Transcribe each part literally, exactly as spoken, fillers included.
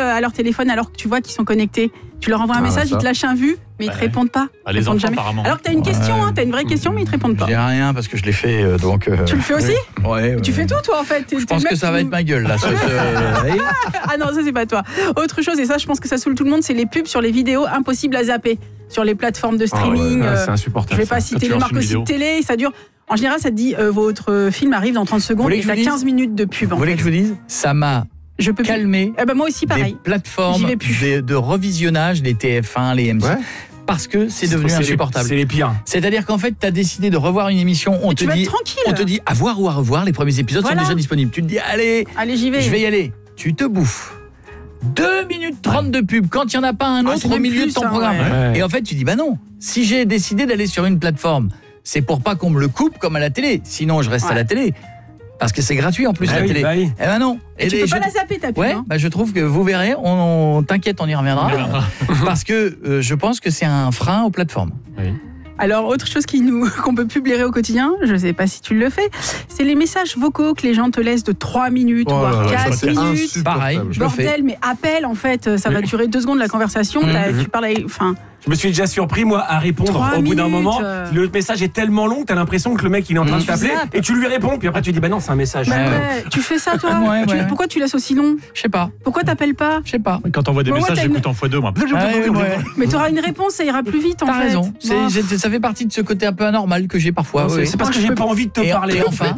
à leur téléphone alors que tu vois qu'ils sont connectés. Tu leur envoies un ah, message, ça. Ils te lâchent un vu, mais ils ouais. te répondent pas. Ah, les enfants, jamais. Apparemment. Alors que t'as une question, ouais. hein, t'as une vraie question, mais ils te répondent pas. J'ai rien parce que je l'ai fait, euh, donc. Euh... Tu le fais aussi ? Ouais. ouais. Tu fais tout, toi, en fait. T'es, je pense que ça va être ma gueule, là. Ce, ce... ah non, ça, c'est pas toi. Autre chose, et ça, je pense que ça saoule tout le monde, c'est les pubs sur les vidéos impossibles à zapper. Sur les plateformes de streaming. Oh, ouais. ah, c'est insupportable. Je vais pas ça. citer les marques aussi de télé, ça dure. En général, ça te dit euh, votre film arrive dans trente secondes et t'as quinze minutes de pub. Vous voulez que je vous dise ? Ça m'a je peux calmé. Eh ben moi aussi, pareil. Des plateformes de, de revisionnage, les T F un, les M six. Ouais. Parce que c'est devenu c'est insupportable. Les, c'est les pires. C'est-à-dire qu'en fait, tu as décidé de revoir une émission, on mais te dit on te dit à voir ou à revoir, les premiers épisodes voilà. sont déjà disponibles. Tu te dis allez, allez j'y vais. Je vais y aller. Tu te bouffes deux minutes trente de pub quand il n'y en a pas un autre ah, au milieu plus, de ton hein, programme. Ouais. Et en fait, tu dis bah non, si j'ai décidé d'aller sur une plateforme, c'est pour pas qu'on me le coupe comme à la télé. Sinon, je reste ouais. à la télé. Parce que c'est gratuit en plus bah la oui, télé. Bah oui. Eh ben non. Et, et tu les, peux pas je... la zapper ta pub. Ouais, hein. bah je trouve que vous verrez, on, on t'inquiète, on y reviendra. Parce que euh, je pense que c'est un frein aux plateformes. Oui. Alors, autre chose qui nous, qu'on peut publier au quotidien, je ne sais pas si tu le fais, c'est les messages vocaux que les gens te laissent de trois minutes, oh voire quatre minutes. Pareil, je Bordel, le fais. Mais appel, en fait, ça va durer deux secondes la conversation. Mmh. Tu parles avec, enfin... Je me suis déjà surpris, moi, à répondre au bout d'un moment. Euh... Le message est tellement long que t'as l'impression que le mec, il est en train mmh. de t'appeler et tu lui réponds. Puis après, tu dis, bah non, c'est un message. Bah ouais. Ouais. Tu fais ça, toi ouais, tu, ouais. Pourquoi tu laisses aussi long ? Je sais pas. Pourquoi t'appelles pas ? Je sais pas. Quand t'envoies des bon, messages, ouais, j'écoute une... en fois deux, moi. Ah, ouais, ouais. Mais t'auras une réponse, ça ira plus vite, en t'as fait. T'as raison. C'est, bon. Ça fait partie de ce côté un peu anormal que j'ai parfois. C'est, c'est parce que j'ai pas envie de te parler, enfin.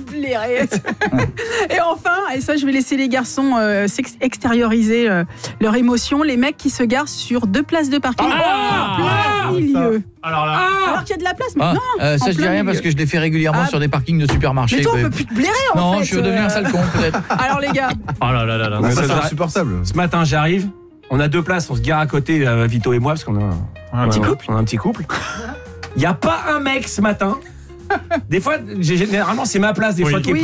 Et enfin, et ça, je vais laisser les garçons extérioriser leurs émotions, les mecs qui se garent sur deux places de parking. Ah milieu. Alors là, ah alors qu'il y a de la place, mais ah, non. Euh, ça je dis rien milieu. Parce que je l'ai fait régulièrement ah, sur des parkings de supermarchés. Mais toi, on peut plus te blairer en non, fait. Non, je suis devenu un sale con peut-être. Alors les gars. Oh là là là là. C'est insupportable. Ce matin, j'arrive. On a deux places, on se gare à côté, euh, Vito et moi, parce qu'on a un, un petit couple. On a un petit couple. Il y a pas un mec ce matin. Des fois, généralement, c'est ma place. Des oui. fois, qui est